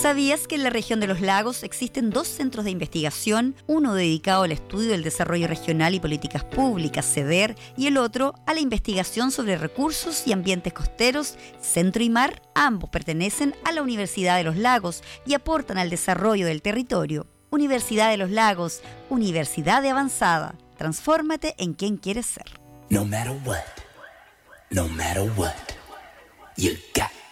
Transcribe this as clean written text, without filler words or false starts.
¿Sabías que en la región de los lagos existen 2 centros de investigación, uno dedicado al estudio del desarrollo regional y políticas públicas, CEDER, y el otro a la investigación sobre recursos y ambientes costeros, Centro y Mar? Ambos pertenecen a la Universidad de los Lagos y aportan al desarrollo del territorio. Universidad de los Lagos, universidad de avanzada. Transfórmate en quien quieres ser. No matter what, you got